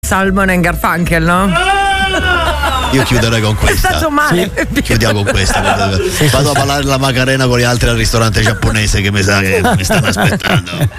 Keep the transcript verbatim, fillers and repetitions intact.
Salmon and Garfunkel, no? Io chiuderei con questa. È stato male. Sì. Chiudiamo con questa. Vado a ballare la Macarena con gli altri al ristorante giapponese che mi sa che mi stanno aspettando.